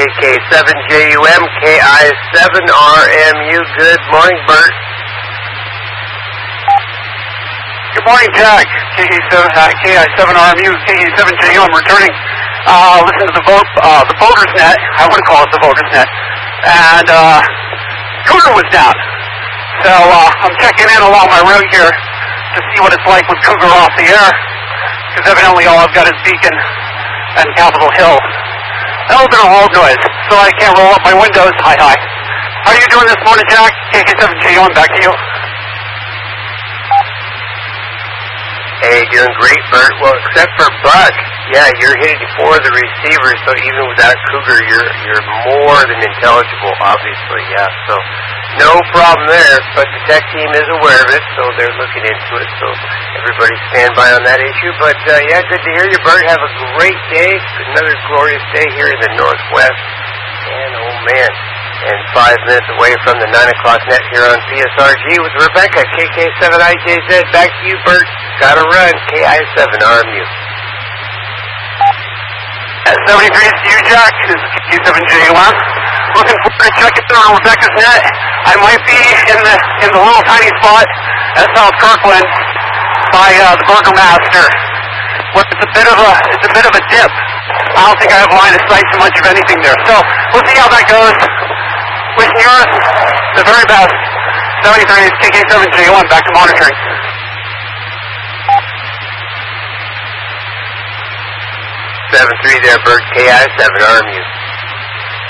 KK7JUM, KI7RMU. Good morning, Bert. Good morning, Jack. KI7RMU, KI7JUM returning. Listen to the voters net. I wouldn't call it the voters net. And Cougar was down. So I'm checking in along my route here to see what it's like with Cougar off the air. Because evidently all I've got is Beacon and Capitol Hill. That was been a road noise, so I can't roll up my windows. Hi. How are you doing this morning, Jack? KK7JUM, back to you. Hey, doing great, Bert. Well, except for Buck, yeah, you're hitting for the receiver, so even without Cougar, you're more than intelligible, obviously, yeah. So no problem there, but the tech team is aware of it, so they're looking into it, so everybody stand by on that issue. But, yeah, good to hear you, Bert. Have a great day. Another glorious day here in the Northwest. And, oh, man. And 5 minutes away from the 9 o'clock net here on CSRG with Rebecca, KK7IJZ. Back to you, Bert. Gotta run, KI7RMU. At 73 to you, Jack. This is KK7JUM. Looking forward to checking in on Rebecca's net. I might be in the little tiny spot at South Kirkland by the Burgermaster. But it's a bit of a dip. I don't think I have line of sight to much of anything there. So we'll see how that goes. Wishing yours the very best. 73 is KK7JUM, back to monitoring. 7-3 there, Bert, KI7RMU.